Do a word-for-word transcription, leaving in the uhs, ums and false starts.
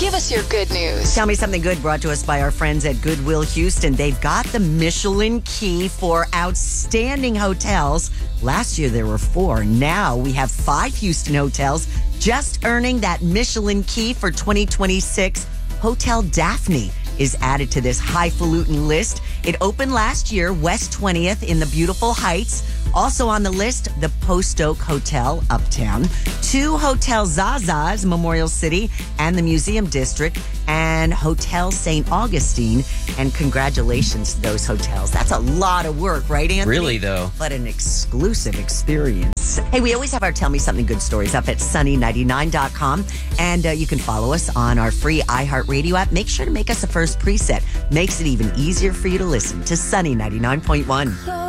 Give us your good news. Tell me something good, brought to us by our friends at Goodwill Houston. They've got the Michelin Key for outstanding hotels. Last year there were four. Now we have five Houston hotels just earning that Michelin Key for twenty twenty-six. Hotel Daphne is added to this highfalutin list. It opened last year, West twentieth in the beautiful Heights. Also on the list, the Post Oak Hotel, Uptown. Two Hotel Zazas, Memorial City, and the Museum District, and Hotel Saint Augustine. And congratulations to those hotels. That's a lot of work, right, Anthony? Really, though. But an exclusive experience. Hey, we always have our Tell Me Something Good stories up at sunny ninety-nine dot com. And uh, you can follow us on our free iHeartRadio app. Make sure to make us a first preset. Makes it even easier for you to listen to Sunny ninety-nine point one.